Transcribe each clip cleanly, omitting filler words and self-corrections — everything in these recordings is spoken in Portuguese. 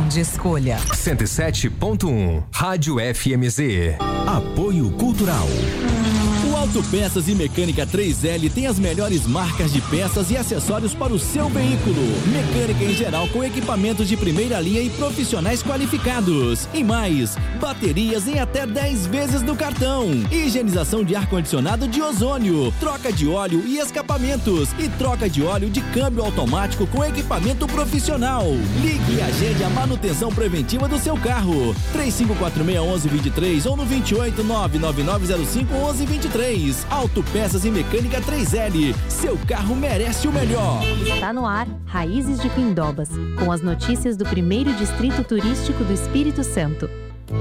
grande escolha. 107.1 Rádio FMZ. Apoio Cultural. O Autopeças e Mecânica 3L tem as melhores marcas de peças e acessórios para o seu veículo. Mecânica em geral com equipamentos de primeira linha e profissionais qualificados. E mais, baterias em até 10 vezes no cartão. Higienização de ar-condicionado de ozônio. Troca de óleo e escapamentos. E troca de óleo de câmbio automático com equipamento profissional. Ligue e agende a manutenção preventiva do seu carro. 3546-1123 ou no 28 99905-1123. Autopeças e Mecânica 3L. Seu carro merece o melhor. Está no ar Raízes de Pindobas, com as notícias do primeiro distrito turístico do Espírito Santo.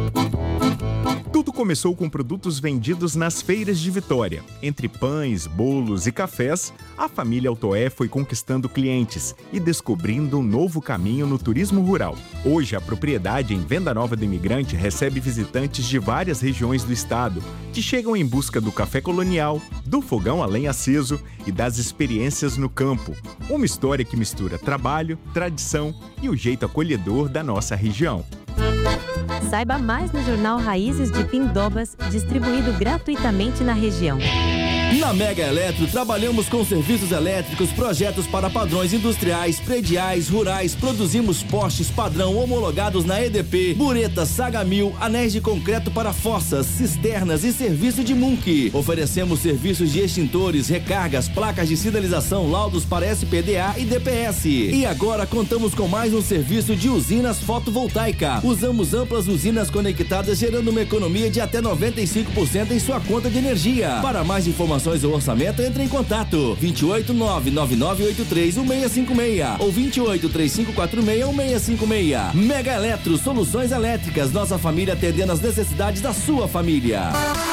Tudo começou com produtos vendidos nas feiras de Vitória. Entre pães, bolos e cafés, a família Altoé foi conquistando clientes e descobrindo um novo caminho no turismo rural. Hoje, a propriedade em Venda Nova do Imigrante recebe visitantes de várias regiões do estado, que chegam em busca do café colonial, do fogão a lenha aceso e das experiências no campo. Uma história que mistura trabalho, tradição e o jeito acolhedor da nossa região. Saiba mais no jornal Raízes de Pindobas, distribuído gratuitamente na região. Na Mega Eletro, trabalhamos com serviços elétricos, projetos para padrões industriais, prediais, rurais. Produzimos postes padrão homologados na EDP, buretas, Saga 1000, anéis de concreto para fossas, cisternas e serviço de MUNC. Oferecemos serviços de extintores, recargas, placas de sinalização, laudos para SPDA e DPS. E agora contamos com mais um serviço de usinas fotovoltaica. Usamos amplas usinas conectadas, gerando uma economia de até 95% em sua conta de energia. Para mais informações ou orçamento, entre em contato 28 99983 1656 ou 28 3546 1656. Mega Eletro, soluções elétricas, nossa família atendendo as necessidades da sua família.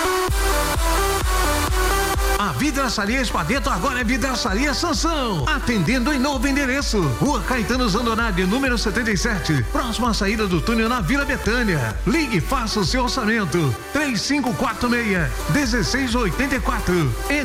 A Vidraçaria Espadeto agora é Vidraçaria Sansão, atendendo em novo endereço, Rua Caetano Zandonade, número 77, próxima à saída do túnel na Vila Betânia. Ligue e faça o seu orçamento, 3546-1684 e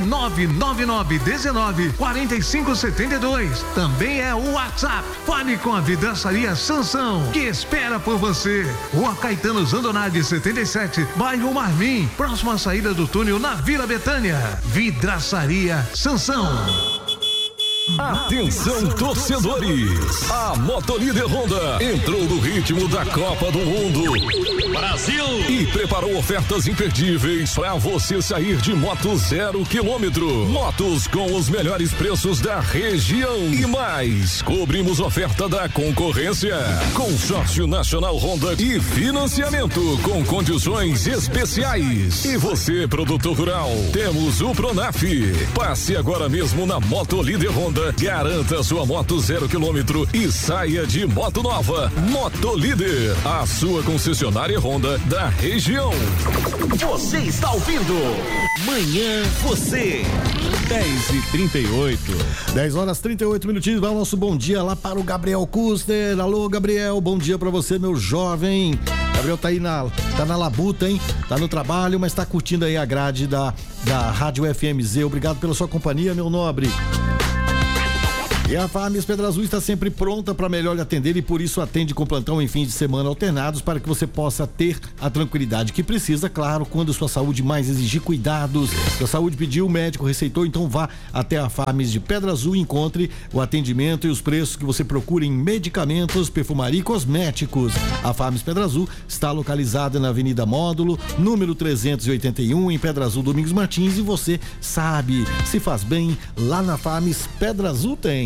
999-19-4572. Também é o WhatsApp. Fale com a Vidraçaria Sansão, que espera por você. Rua Caetano Zandonade, 77, bairro Marmim, próxima à saída do túnel na Vila Betânia. Vidraçaria Sansão. Atenção, torcedores! A Motolíder Honda entrou no ritmo da Copa do Mundo Brasil e preparou ofertas imperdíveis para você sair de moto 0 km. Motos com os melhores preços da região e mais. Cobrimos oferta da concorrência. Consórcio Nacional Honda e financiamento com condições especiais. E você, produtor rural, temos o Pronaf. Passe agora mesmo na Motolíder Honda. Garanta sua moto 0 km e saia de moto nova. Motolíder, a sua concessionária Honda da região. Você está ouvindo Manhã Você. 10h38. 10 horas 38 minutinhos. Dá o nosso bom dia lá para o Gabriel Kuster. Alô, Gabriel, bom dia pra você, meu jovem. Gabriel tá aí tá na labuta, hein? Tá no trabalho, mas tá curtindo aí a grade da Rádio FMZ. Obrigado pela sua companhia, meu nobre. E a Farms Pedra Azul está sempre pronta para melhor lhe atender e por isso atende com plantão em fins de semana alternados para que você possa ter a tranquilidade que precisa, claro, quando sua saúde mais exigir cuidados. Sua saúde pediu, o médico receitou, então vá até a Farms de Pedra Azul e encontre o atendimento e os preços que você procura em medicamentos, perfumaria e cosméticos. A Farms Pedra Azul está localizada na Avenida Módulo, número 381, em Pedra Azul, Domingos Martins, e você sabe, se faz bem, lá na Farms Pedra Azul tem.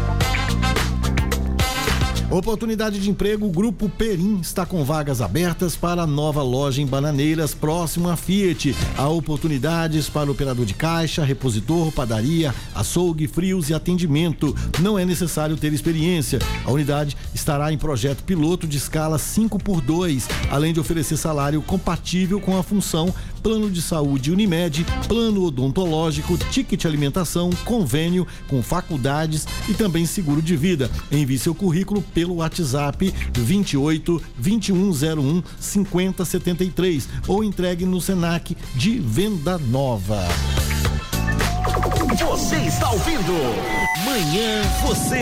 Oportunidade de emprego, o Grupo Perim está com vagas abertas para a nova loja em Bananeiras, próximo à Fiat. Há oportunidades para operador de caixa, repositor, padaria, açougue, frios e atendimento. Não é necessário ter experiência. A unidade estará em projeto piloto de escala 5x2, além de oferecer salário compatível com a função, plano de saúde Unimed, plano odontológico, ticket alimentação, convênio com faculdades e também seguro de vida. Envie seu currículo pelo WhatsApp 28 2101 5073 ou entregue no Senac de Venda Nova. Você está ouvindo Manhã Você.